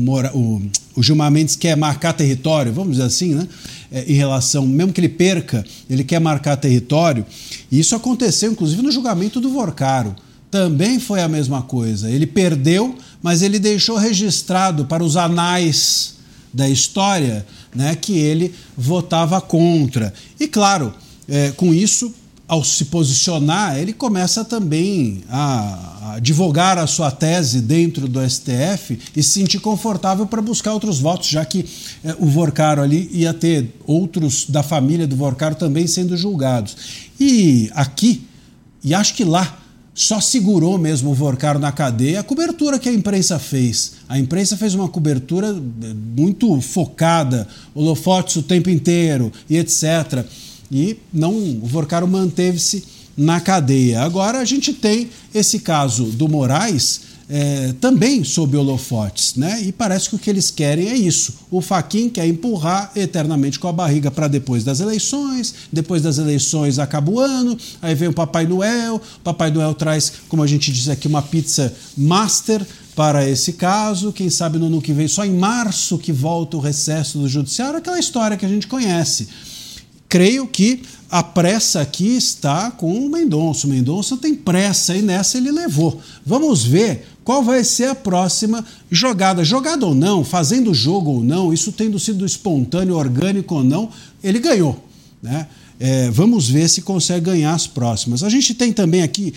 o Gilmar Mendes quer marcar território, vamos dizer assim, né? Em relação, mesmo que ele perca, ele quer marcar território. E isso aconteceu, inclusive, no julgamento do Vorcaro. Também foi a mesma coisa. Ele perdeu, mas ele deixou registrado para os anais da história, né, que ele votava contra. E, claro, com isso, ao se posicionar, ele começa também a advogar a sua tese dentro do STF e se sentir confortável para buscar outros votos, já que o Vorcaro ali ia ter outros da família do Vorcaro também sendo julgados. E aqui, e acho que lá, só segurou mesmo o Vorcaro na cadeia a cobertura que a imprensa fez. A imprensa fez uma cobertura muito focada, holofotes o tempo inteiro e etc., e o Vorcaro manteve-se na cadeia. Agora a gente tem esse caso do Moraes também sob holofotes, né? E parece que o que eles querem é isso. O Fachin quer empurrar eternamente com a barriga para depois das eleições acaba o ano, aí vem o Papai Noel traz, como a gente diz aqui, uma pizza master para esse caso, quem sabe no ano que vem, só em março que volta o recesso do judiciário, aquela história que a gente conhece. Creio que a pressa aqui está com o Mendonça. O Mendonça tem pressa e nessa ele levou. Vamos ver qual vai ser a próxima jogada. Jogada ou não, fazendo jogo ou não, isso tendo sido espontâneo, orgânico ou não, ele ganhou, né? Vamos ver se consegue ganhar as próximas. A gente tem também aqui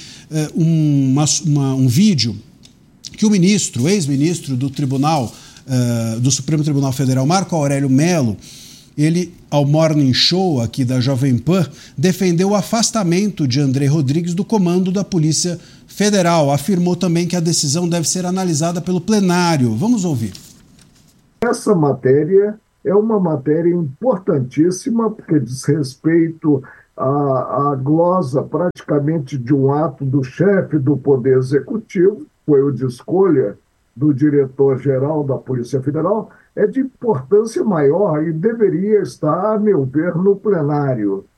um vídeo que o ex-ministro do Tribunal, do Supremo Tribunal Federal, Marco Aurélio Mello, ele, ao Morning Show aqui da Jovem Pan, defendeu o afastamento de André Rodrigues do comando da Polícia Federal. Afirmou também que a decisão deve ser analisada pelo plenário. Vamos ouvir. Essa matéria é uma matéria importantíssima, porque diz respeito à glosa praticamente de um ato do chefe do Poder Executivo, foi o de escolha do diretor-geral da Polícia Federal, é de importância maior e deveria estar, a meu ver, no plenário.